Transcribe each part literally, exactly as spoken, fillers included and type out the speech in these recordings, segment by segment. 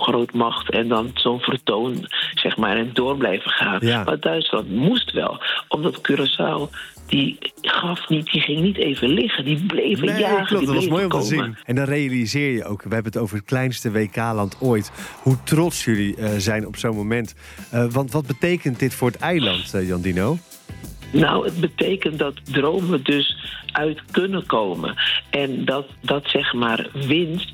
grootmacht en dan zo'n vertoon, zeg maar, en door blijven gaan. Ja. Maar Duitsland moest wel, omdat Curaçao, die gaf niet, die ging niet even liggen. Die bleven nee, jagen, klopt, die dat was mooi om bleven te komen. zien. En dan realiseer je ook, we hebben het over het kleinste W K-land ooit, hoe trots jullie uh, zijn op zo'n moment. Uh, want wat betekent dit voor het eiland, uh, Jan Dino? Nou, het betekent dat dromen dus uit kunnen komen. En dat, dat zeg maar winst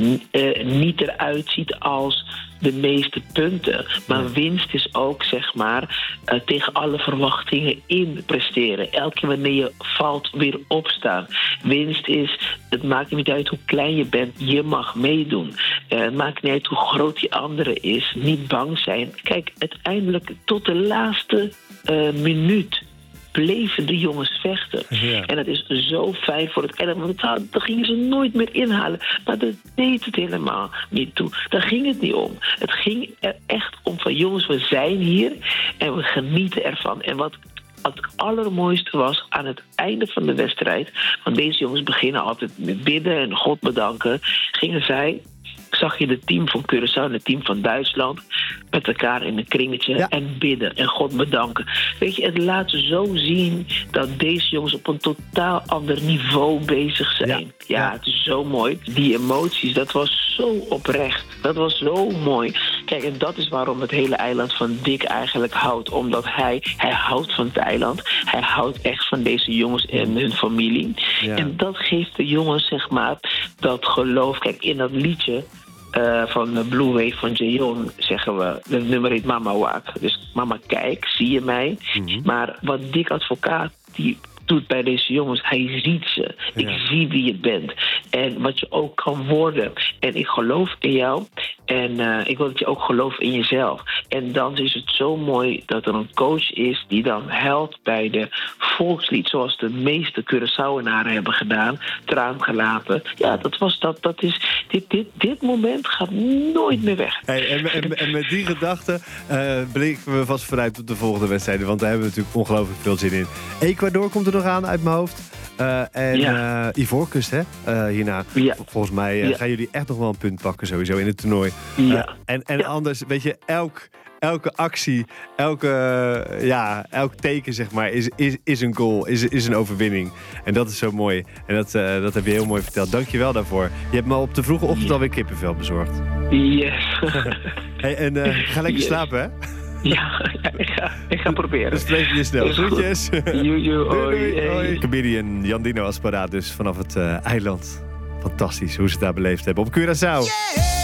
uh, niet eruit ziet als de meeste punten. Maar winst is ook, zeg maar, uh, tegen alle verwachtingen in presteren. Elke keer wanneer je valt, weer opstaan. Winst is, het maakt niet uit hoe klein je bent, je mag meedoen. Uh, het maakt niet uit hoe groot die andere is, niet bang zijn. Kijk, uiteindelijk tot de laatste uh, minuut bleven de jongens vechten. Ja. En dat is zo fijn voor het eiland. Want dat gingen ze nooit meer inhalen. Maar dat deed het helemaal niet toe. Daar ging het niet om. Het ging er echt om van jongens, we zijn hier en we genieten ervan. En wat het allermooiste was aan het einde van de wedstrijd, want deze jongens beginnen altijd met bidden en God bedanken, gingen zij, zag je het team van Curaçao en het team van Duitsland met elkaar in een kringetje ja. en bidden en God bedanken. Weet je, het laat zo zien dat deze jongens op een totaal ander niveau bezig zijn. Ja, ja, ja. Het is zo mooi. Die emoties, dat was zo oprecht. Dat was zo mooi. Kijk, en dat is waarom het hele eiland van Dick eigenlijk houdt. Omdat hij, hij houdt van het eiland. Hij houdt echt van deze jongens en hun familie. Ja. En dat geeft de jongens, zeg maar, dat geloof. Kijk, in dat liedje Uh, van de Blue Wave van Jayon zeggen we, het nummer heet Mama Waak. Dus mama, kijk, zie je mij? Mm-hmm. Maar wat Dick Advocaat die doet bij deze jongens, hij ziet ze. Ik ja. zie wie je bent. En wat je ook kan worden. En ik geloof in jou. En uh, ik wil dat je ook gelooft in jezelf. En dan is het zo mooi dat er een coach is die dan helpt bij de volkslied, zoals de meeste Curaçaoenaren hebben gedaan, traan gelaten. Ja, dat was dat. Dat is dit, dit, dit moment gaat nooit meer weg. Hey, en, en, en met die gedachte uh, blikken we vast vooruit op de volgende wedstrijden, want daar hebben we natuurlijk ongelooflijk veel zin in. Ecuador komt er nog aan uit mijn hoofd. Uh, en ja. uh, Ivoorkust, hè? Uh, hierna. Ja. Volgens mij uh, ja. gaan jullie echt nog wel een punt pakken sowieso in het toernooi. Ja. Uh, en en ja. anders, weet je, elk, elke actie, elke, uh, ja, elk teken, zeg maar, is, is, is een goal, is, is een overwinning. En dat is zo mooi. En dat, uh, dat heb je heel mooi verteld. Dank je wel daarvoor. Je hebt me op de vroege ochtend ja. alweer kippenvel bezorgd. Yes. Hey, en uh, ga lekker yes. slapen, hè? Ja, ik ga, ik ga proberen. Dus spreek je snel. Groetjes. Joejoe, hoi. Hoi. Comedian Jan Dino Asparaat dus vanaf het uh, eiland. Fantastisch hoe ze het daar beleefd hebben op Curaçao. Yeah!